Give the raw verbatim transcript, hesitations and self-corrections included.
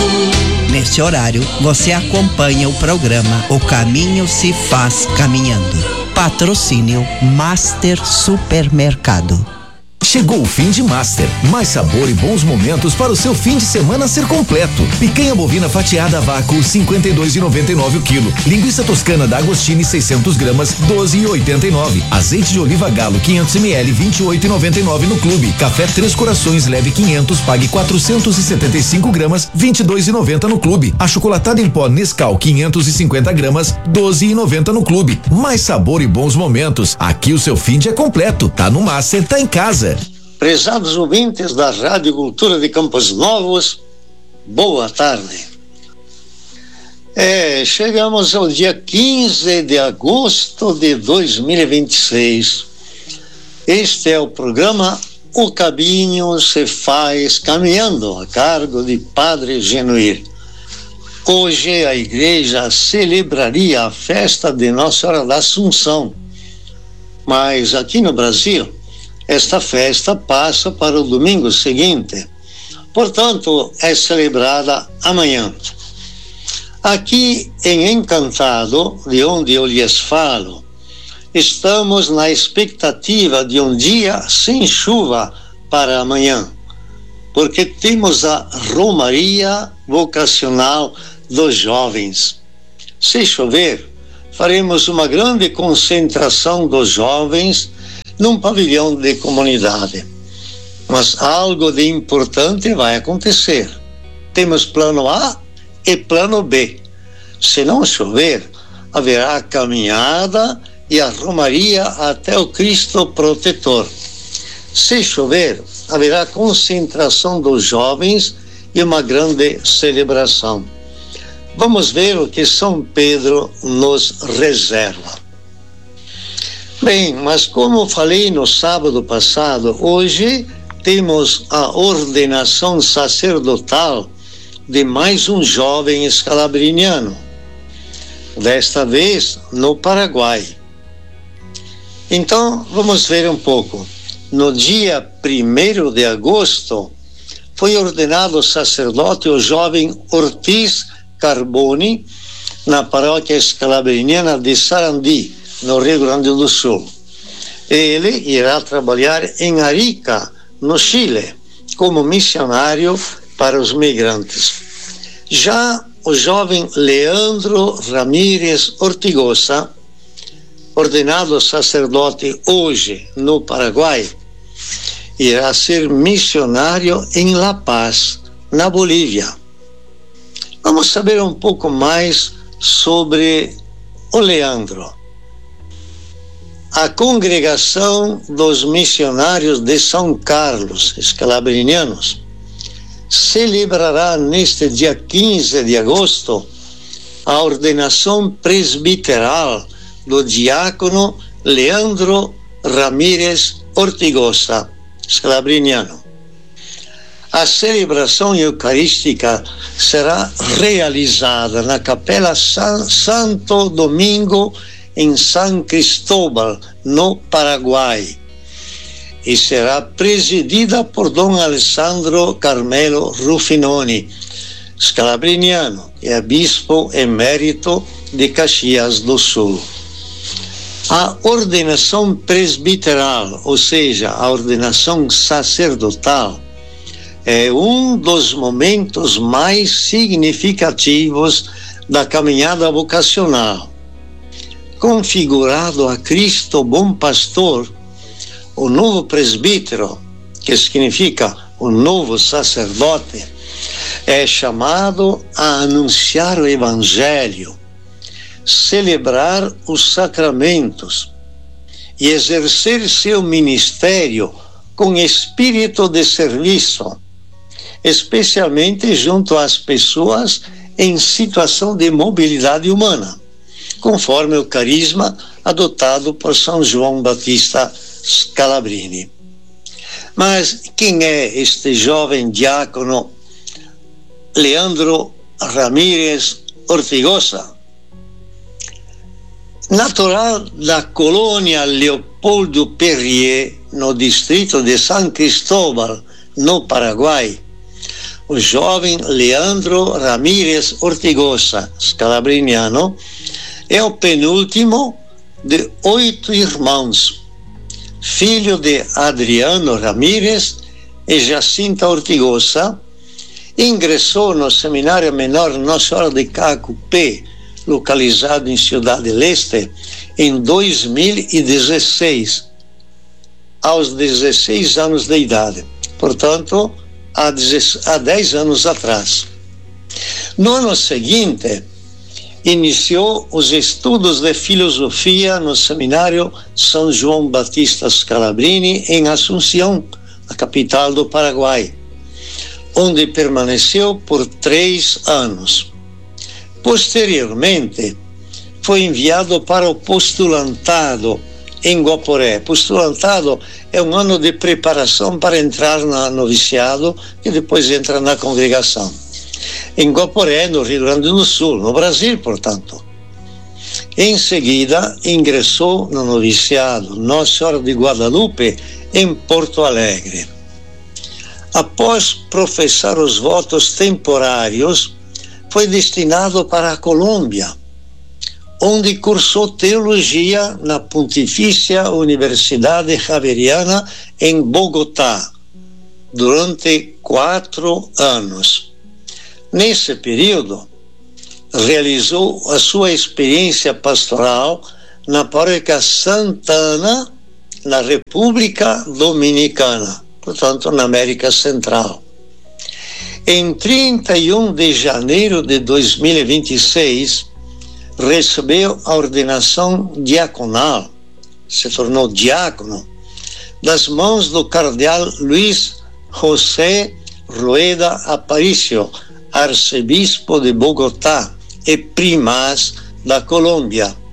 Neste horário, você acompanha o programa O Caminho se Faz Caminhando. Patrocínio Master Supermercado. Chegou o fim de Master. Mais sabor e bons momentos para o seu fim de semana ser completo. Picanha bovina fatiada a vácuo, cinquenta e dois e noventa e nove o quilo. Linguiça toscana da Agostini, seiscentos gramas, doze e oitenta e nove. Azeite de oliva Galo, quinhentos mililitros, vinte e oito e noventa e nove no Clube. Café Três Corações leve quinhentos, pague quatrocentos e setenta e cinco gramas, vinte e dois e noventa no Clube. Achocolatado em pó Nescau, quinhentos e cinquenta gramas, doze e noventa no Clube. Mais sabor e bons momentos. Aqui o seu fim de é completo. Tá no Master, tá em casa. Prezados ouvintes da Rádio Cultura de Campos Novos, boa tarde. É, chegamos ao dia quinze de agosto de dois mil e vinte e seis. Este é o programa O Caminho se Faz Caminhando, a cargo de Padre Genuir. Hoje a igreja celebraria a festa de Nossa Senhora da Assunção, mas aqui no Brasil esta festa passa para o domingo seguinte, portanto é celebrada amanhã. Aqui em Encantado, de onde eu lhes falo, estamos na expectativa de um dia sem chuva para amanhã, porque temos a Romaria Vocacional dos Jovens. Se chover, faremos uma grande concentração dos jovens num pavilhão de comunidade. Mas algo de importante vai acontecer. Temos plano A e plano B. Se não chover, haverá caminhada e a romaria até o Cristo Protetor. Se chover, haverá concentração dos jovens e uma grande celebração. Vamos ver o que São Pedro nos reserva. Bem, mas como falei no sábado passado, hoje temos a ordenação sacerdotal de mais um jovem escalabriniano, desta vez no Paraguai. Então, vamos ver um pouco. No dia primeiro de agosto, foi ordenado sacerdote o jovem Ortiz Carboni, na paróquia escalabriniana de Sarandi, no Rio Grande do Sul. Ele irá trabalhar em Arica, no Chile, como missionário para os migrantes. Já o jovem Leandro Ramírez Ortigosa, ordenado sacerdote hoje no Paraguai, irá ser missionário em La Paz, na Bolívia. Vamos saber um pouco mais sobre o Leandro. A congregação dos missionários de São Carlos, escalabrinianos, celebrará neste dia quinze de agosto a ordenação presbiteral do diácono Leandro Ramírez Ortigosa, escalabriniano. A celebração eucarística será realizada na Capela San, Santo Domingo, em San Cristóbal, no Paraguai, e será presidida por Dom Alessandro Carmelo Ruffinoni, escalabriniano, e é bispo emérito de Caxias do Sul. A ordenação presbiteral, ou seja, a ordenação sacerdotal, é um dos momentos mais significativos da caminhada vocacional. Configurado a Cristo Bom Pastor, o novo presbítero, que significa o novo sacerdote, é chamado a anunciar o Evangelho, celebrar os sacramentos e exercer seu ministério com espírito de serviço, especialmente junto às pessoas em situação de mobilidade humana, conforme o carisma adotado por São João Batista Scalabrini. Mas quem é este jovem diácono Leandro Ramírez Ortigosa? Natural da colônia Leopoldo Perrier, no distrito de San Cristóbal, no Paraguai, o jovem Leandro Ramírez Ortigosa, scalabriniano, é o penúltimo de oito irmãos, filho de Adriano Ramírez e Jacinta Ortigosa. Ingressou no Seminário Menor Nossa Senhora de Cacupé, localizado em Ciudad del Este, em dois mil e dezesseis, aos dezesseis anos de idade. Portanto, há dez anos atrás. No ano seguinte, iniciou os estudos de filosofia no Seminário São João Batista Scalabrini, em Assunção, a capital do Paraguai, onde permaneceu por três anos. Posteriormente, foi enviado para o postulantado em Guaporé. Postulantado é um ano de preparação para entrar no noviciado, que depois entra na congregação. Em Guaporé, no Rio Grande do Sul, no Brasil, portanto. Em seguida, ingressou no noviciado Nossa Senhora de Guadalupe, em Porto Alegre. Após professar os votos temporários, foi destinado para a Colômbia, onde cursou teologia na Pontifícia Universidade Javeriana em Bogotá, durante quatro anos. Nesse período, realizou a sua experiência pastoral na paróquia Santana, na República Dominicana, portanto, na América Central. Em trinta e um de janeiro de dois mil e vinte e seis, recebeu a ordenação diaconal, se tornou diácono, das mãos do cardeal Luiz José Rueda Aparicio, arcebispo de Bogotá e primaz da Colômbia.